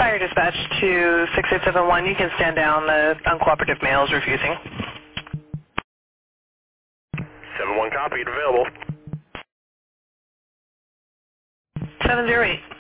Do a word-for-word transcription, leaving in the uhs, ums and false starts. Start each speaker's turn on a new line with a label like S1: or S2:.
S1: Fire dispatch to six eight seven one, you can stand down. The uncooperative male is refusing.
S2: seven one copied, available.
S1: seven zero eight.